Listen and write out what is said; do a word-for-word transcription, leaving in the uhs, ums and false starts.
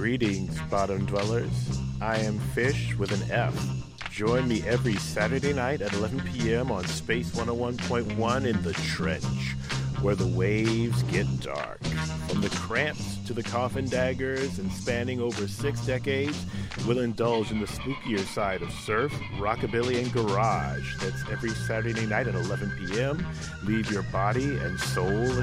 Greetings, bottom dwellers. I am Fish with an F. Join me every Saturday night at eleven p.m. on Space one oh one point one in The Trench, where the waves get dark. From the Cramps to the Coffin Daggers and spanning over six decades, we'll indulge in the spookier side of surf, rockabilly, and garage. That's every Saturday night at eleven p.m. Leave your body and soul